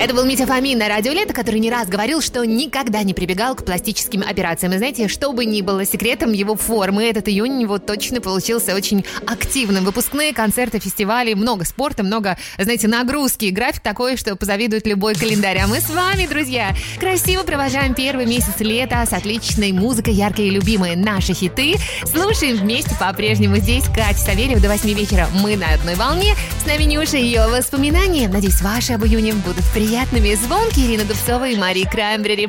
Это был Митя Фомин на радио Лето, который не раз говорил, что никогда не прибегал к пластическим операциям. И знаете, что бы ни было секретом его формы, этот июнь у него точно получился очень активным. Выпускные, концерты, фестивали, много спорта, много, знаете, нагрузки. График такой, что позавидует любой календарь. А мы с вами, друзья, красиво провожаем первый месяц лета с отличной музыкой, яркие и любимые наши хиты. Слушаем вместе по-прежнему. Здесь Катя Савельева до 8 вечера. Мы на одной волне. С нами Нюша и ее воспоминания. Надеюсь, ваши об июне будут приятными. Звонки Ирина Дубцова и Мария Краймбрери.